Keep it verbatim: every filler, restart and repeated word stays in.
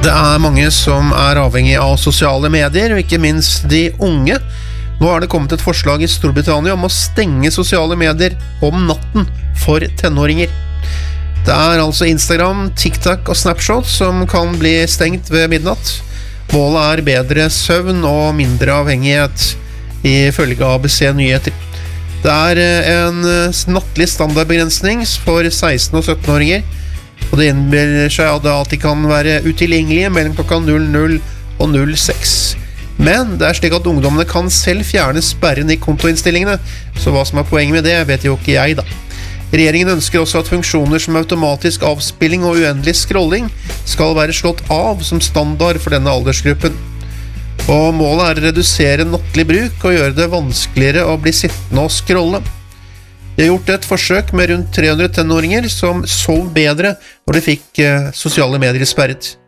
Det er mange som er avhengig av sosiale medier, og ikke minst de unge. Nå har det kommet et forslag i Storbritannia om å stenge sosiale medier om natten for tenåringer. Det er altså Instagram, TikTok og Snapchat som kan bli stengt ved midnatt. Målet er bedre søvn og mindre avhengighet, ifølge A B C Nyheter. Det er en nattlig standardbegrensning for seksten- og sytten-åringer, og det innebærer seg at de kan være utilgjengelige mellom klokka null null og null seks. Men det er slik at ungdommene kan selv fjerne sperren i kontoinnstillingene, så hva som er poenget med det, vet jo ikke jeg da. Regjeringen ønsker også at funksjoner som automatisk avspilling og uendelig scrolling skal være slått av som standard for denne aldersgruppen. Og målet er å redusere nattlig bruk og gjøre det vanskeligere å bli sittende og scrolle. De har gjort et forsøk med rundt tre hundre tenåringer som sov bedre når de fikk eh, sosiale medier sperret.